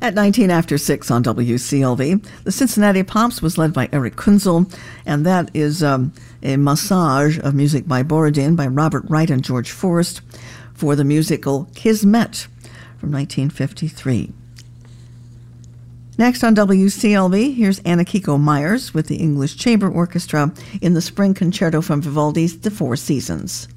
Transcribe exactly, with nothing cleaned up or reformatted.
At nineteen after six on W C L V, the Cincinnati Pops was led by Eric Kunzel, and that is um, a massage of music by Borodin by Robert Wright and George Forrest for the musical Kismet from nineteen fifty-three. Next on W C L V, here's Anna-Kiko Myers with the English Chamber Orchestra in the Spring Concerto from Vivaldi's The Four Seasons.